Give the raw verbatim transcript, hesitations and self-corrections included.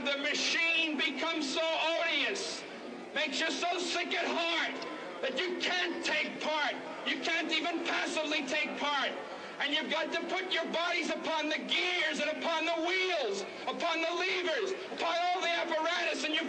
of the machine becomes so odious, makes you so sick at heart that you can't take part. You can't even passively take part. And you've got to put your bodies upon the gears and upon the wheels, upon the levers, upon all the apparatus, and you've